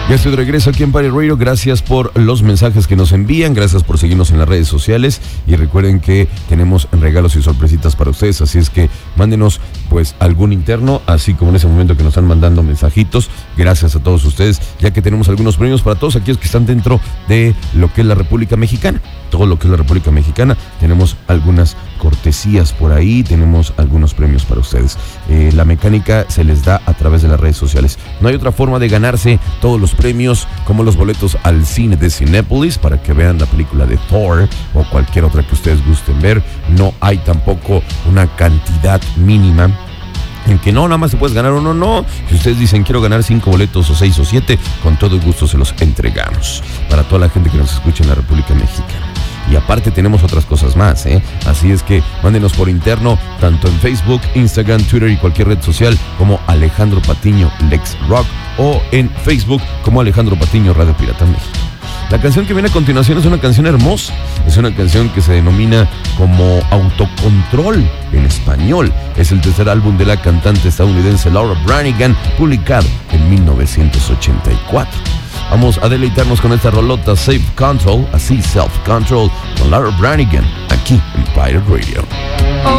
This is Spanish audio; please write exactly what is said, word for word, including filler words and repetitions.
Ya estoy de regreso aquí en Pirate Radio. Gracias por los mensajes que nos envían. Gracias por seguirnos en las redes sociales. Y recuerden que tenemos regalos y sorpresitas para ustedes. Así es que mándenos pues algún interno, así como en ese momento que nos están mandando mensajitos. Gracias a todos ustedes, ya que tenemos algunos premios para todos aquellos que están dentro de lo que es la República Mexicana. Todo lo que es la República Mexicana. Tenemos algunas cortesías por ahí. Tenemos algunos premios para ustedes. Eh, la mecánica se les da a través de las redes sociales. No hay otra forma de ganarse todos los premios, como los boletos al cine de Cinépolis para que vean la película de Thor o cualquier otra que ustedes gusten ver. No hay tampoco una cantidad mínima en que no, nada más te puedes ganar uno, no. Si ustedes dicen quiero ganar cinco boletos o seis o siete, con todo gusto se los entregamos para toda la gente que nos escucha en la República Mexicana. Y aparte tenemos otras cosas más, ¿eh? Así es que mándenos por interno, tanto en Facebook, Instagram, Twitter y cualquier red social como Alejandro Patiño Lex Rock, o en Facebook como Alejandro Patiño Radio Pirata México. La canción que viene a continuación es una canción hermosa. Es una canción que se denomina como Autocontrol en español. Es el tercer álbum de la cantante estadounidense Laura Branigan, publicado en mil novecientos ochenta y cuatro. Vamos a deleitarnos con esta rolota Self Control, así Self Control, con Laura Branigan, aquí en Pirate Radio.